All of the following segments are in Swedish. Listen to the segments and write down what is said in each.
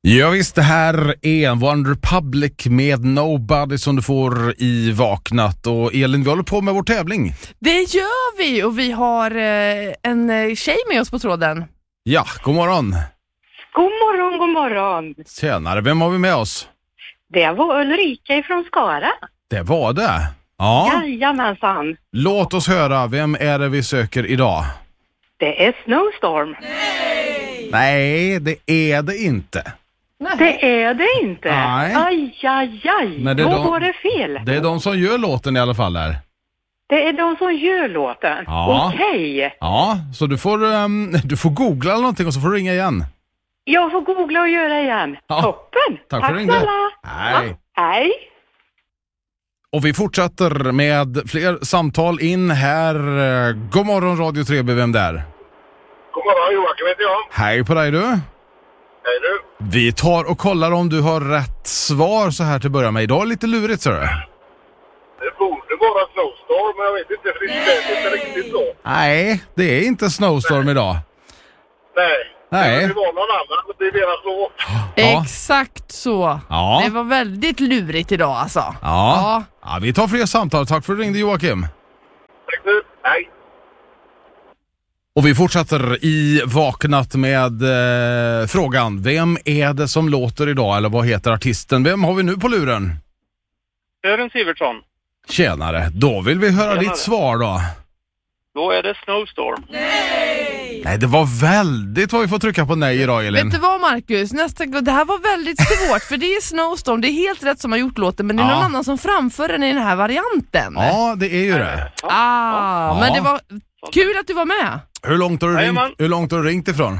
Ja visst, det här är One Republic med Nobody som du får i Vaknat. Och Elin, vi håller på med vår tävling. Det gör vi, och vi har en tjej med oss på tråden. Ja, god morgon. God morgon, god morgon. Tjänare, vem har vi med oss? Det var Ulrika ifrån Skara. Det var det. Ja. Jajamensan. Låt oss höra, vem är det vi söker idag? Det är Snowstorm. Nej, det är det inte. Det är det inte. Nej. Aj. Men det är Då de- går det fel. Det är de som gör låten i alla fall här. Det är de som gör låten. Ja. Okej. Ja, så du får googla eller någonting och så får du ringa igen. Jag får googla och göra igen. Ja. Toppen. Tack för att du ringde. snälla. Hej. Ja, hej. Och vi fortsätter med fler samtal in här. God morgon Radio 3B, vem där? God morgon, Joakim heter jag. Hej på dig du. Hej du. Vi tar och kollar om du har rätt svar så här till att börja med. Idag är det lite lurigt, så du. Det borde vara Snowstorm, men jag vet inte, för det är inte riktigt så. Nej, det är inte Snowstorm idag. Nej. Det var någon annan, det är deras låt. Ja. Exakt så. Ja. Det var väldigt lurigt idag alltså. Ja. Ja, vi tar fler samtal. Tack för att du ringde, Joakim. Tack nu. Hej. Och vi fortsätter i Vaknat med frågan. Vem är det som låter idag? Eller vad heter artisten? Vem har vi nu på luren? Sören Sivertsson. Tjänare, då vill vi höra ditt svar då. Då är det Snowstorm. Nej, det var väldigt vad vi får trycka på nej idag, Elin. Vet du vad, Marcus? Nästa gång, det här var väldigt svårt, för det är Snowstorm, det är helt rätt som har gjort låten, men det är någon annan som framför den i den här varianten. Ja, det är ju det. Ah, men det var kul att du var med. Hur långt har du Jajamän. ringt, hur långt har du ringt ifrån?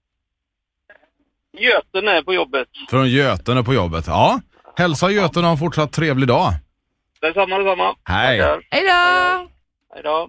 Göten är på jobbet. Från Götene på jobbet. Ja, hälsa Götene och ha en fortsatt trevlig dag. Detsamma. Hej. Tackar. Hej då! Hej då.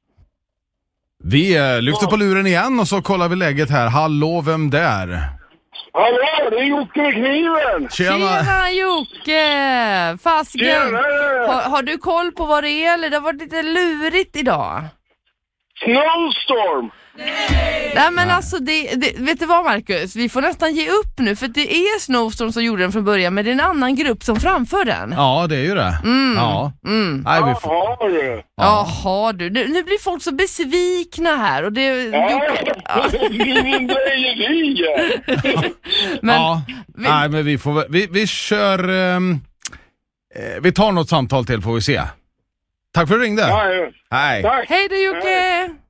Vi lyfter på luren igen och så kollar vi läget här. Hallå, vem där? Hallå, det är Jocke med kniven. Tjena Jocke! Fasken, Tjenare. har du koll på vad det är, eller det har varit lite lurigt idag? Snowstorm. Nej men alltså, vet du vad, Marcus? Vi får nästan ge upp nu, för det är Snowstorm som gjorde den från början, men det är en annan grupp som framför den. Ja, det är ju det. Ja. Nej, vi får... Jaha du. Jaha du, nu blir folk så besvikna här, och det... Jocke, men, Ja. Nej, men vi får vi kör vi tar något samtal till, får vi se. Tack för att du ringde. Ja, Hej. tack. hej då Jocke!